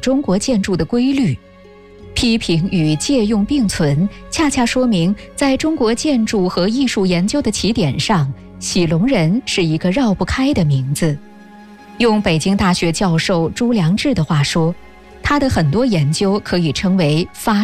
中国建筑的规律。批评与借用并存，恰恰说明在中国建筑和艺术研究的起点上，喜龙人是一个绕不开的名字。用北京大学教授朱良志的话说，他的很多研究可以称为发